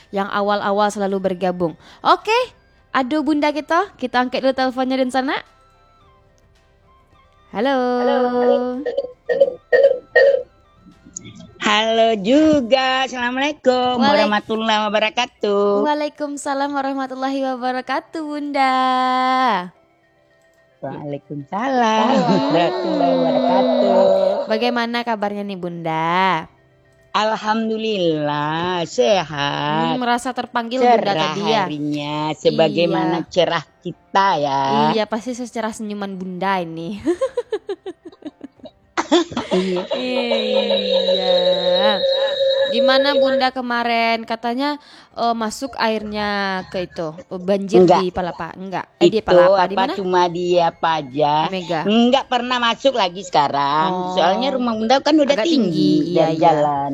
yang awal-awal selalu bergabung. Oke, aduh bunda kita angkat dulu teleponnya di sana. Halo. Halo juga, Assalamualaikum warahmatullahi wabarakatuh. Waalaikumsalam warahmatullahi wabarakatuh, Bunda. Waalaikumsalam warahmatullahi wabarakatuh. Bagaimana kabarnya nih, Bunda? Alhamdulillah sehat. Merasa terpanggil Bunda tadi ya. Harinya sebagaimana cerah kita ya. Iya, pasti secerah senyuman Bunda ini. Iya. Gimana Bunda kemarin katanya masuk airnya ke itu banjir Enggak. di Palapa? Enggak. Di Palapa apa di mana? cuma di apa aja. Mega. Enggak pernah masuk lagi sekarang. Soalnya rumah Bunda kan udah agak tinggi dari jalan.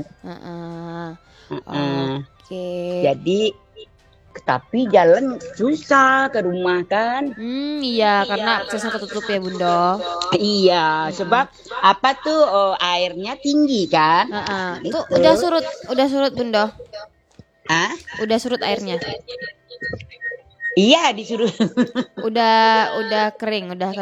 Oke. Jadi tapi jalan susah ke rumah kan. Iya, karena aksesnya ketutup ya Bunda. Iya, sebab apa tuh airnya tinggi kan. Itu udah surut Bunda. Udah surut airnya. Iya, disuruh. udah kering. Udah.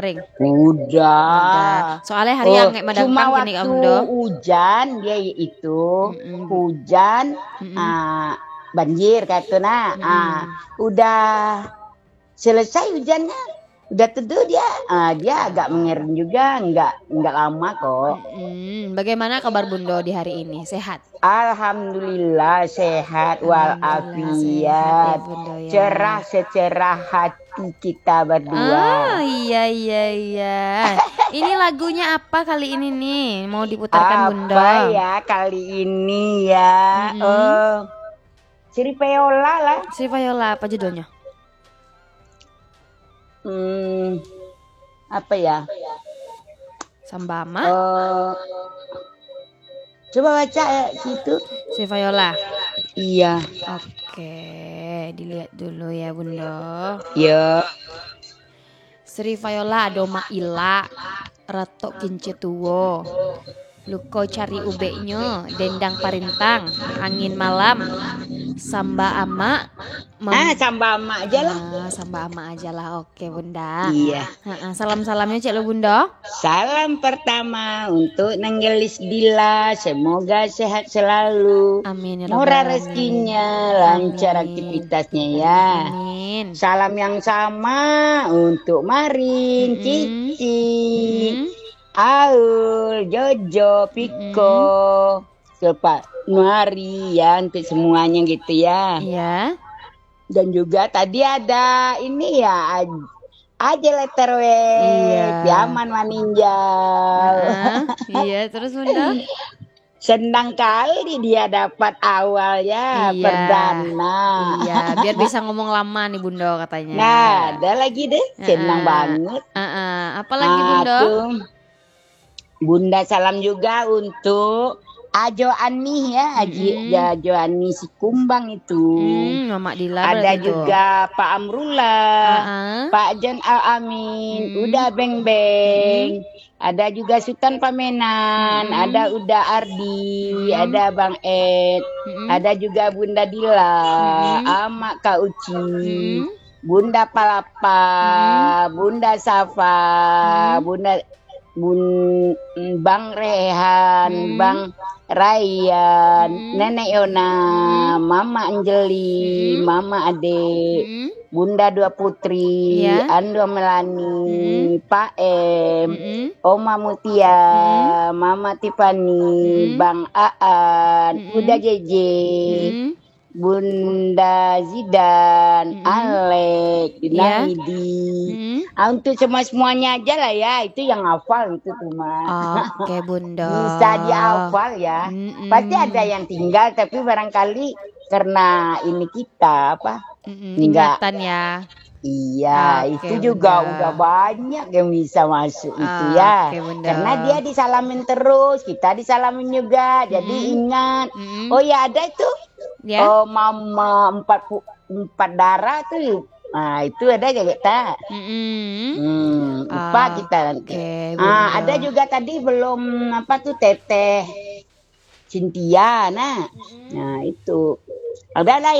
Soalnya hari yang kayak madang cuma kini waktu hujan dia itu hujan banjir katanya. Udah selesai hujannya, udah teduh dia agak mengering juga, enggak lama kok. Bagaimana kabar Bunda di hari ini? Sehat? Alhamdulillah sehat walafiat. Cerah secerah hati kita berdua. Iya. Ini lagunya apa kali ini nih? Mau diputarkan Bunda? Apa ya kali ini ya? Sri Viola lah. Sri Viola apa judulnya? Apa ya? Sambama. Coba baca ya situ. Sri Viola. Iya. Oke, dilihat dulu ya Bunda. Ya. Sri Viola adoma ila retok kince tuwo. Luko cari ubeknya, dendang parintang, angin malam, samba ama. Samba ama aja lah. Samba ama aja lah, oke Bunda. Iya. Salam-salamnya Cik Lu Bunda. Salam pertama untuk Nanggelis Dila, semoga sehat selalu. Amin. Murah rezekinya, lancar aktivitasnya ya. Amin. Salam yang sama untuk Marin, Cici. Aul, Jojo, Piko, Pak Nuari ya, untuk semuanya gitu ya. Iya. Dan juga tadi ada ini ya, aja letter Yaman Maninjal. Iya, terus Bunda? Senang kali dia dapat awal ya, perdana. Iya, biar bisa ngomong lama nih Bunda katanya. Nah, ada lagi deh, senang banget. Apalagi Bunda? Bunda salam juga untuk Ajo Ani ya, Ajo Ani si Kumbang itu. Mama Dila. Ada juga Pak Amrullah, Pak Jan Al Amin, Uda Beng Beng. Ada juga Sultan Pamenan, ada Uda Ardi, ada Bang Ed, ada juga Bunda Dila, Amak Kak Uci, Bunda Palapa, Bunda Safa, Bang Rehan, Bang Ryan, Nenek Yona, Mama Anjeli, Mama Ade, Bunda Dua Putri, Ando Melani, Pak M, Oma Mutia, Mama Tipani, Bang Aan, Uda Jeje, Bunda Zidan, Alek, Dinamidi. Untuk semuanya aja lah ya, itu yang hafal itu cuma. Oke Bunda. Bisa dihafal ya. Pasti ada yang tinggal tapi barangkali karena ini kita ingatan ya. Iya, itu juga udah banyak yang bisa masuk itu ya. Karena dia disalamin terus, kita disalamin juga. Jadi ingat. Oh ya ada itu. Oh mama 4 darah tuh. Nah itu ada kayak kita. Lupa kita nanti. Ada juga tadi belum Teteh Cynthia. Nah itu. Ada lah.